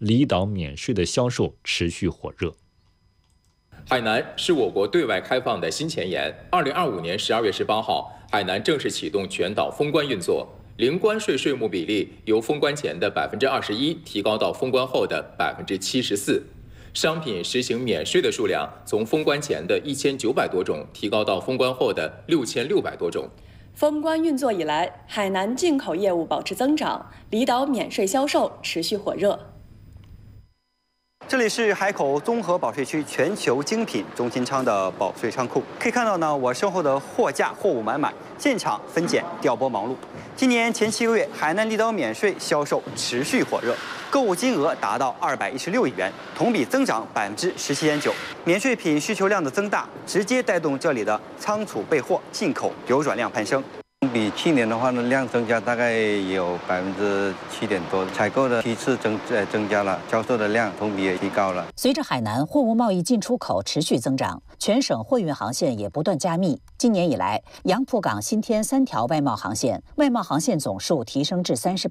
离岛免税的销售持续火热。 海南是我国对外开放的新前沿。2025年12月18号，海南正式启动全岛封关运作，零关税税目比例由封关前的21%提高到封关后的74%。商品实行免税的数量从封关前的1900多种提高到封关后的6600多种。 封关运作以来，海南进口业务保持增长，离岛免税销售持续火热。 这里是海口综合保税区全球精品中心仓的保税仓库，可以看到呢，我身后的货架货物满满，现场分拣调拨忙碌。今年前7个月，海南离岛免税销售持续火热，购物金额达到216亿元，同比增长17.9%。免税品需求量的增大，直接带动这里的仓储备货、进口流转量攀升。 比去年的话呢，量增加大概有7%多，采购的批次增加了，销售的量同比也提高了。 随着海南货物贸易进出口持续增长，全省货运航线也不断加密。今年以来，杨浦港新添3条外贸航线，外贸航线总数提升至38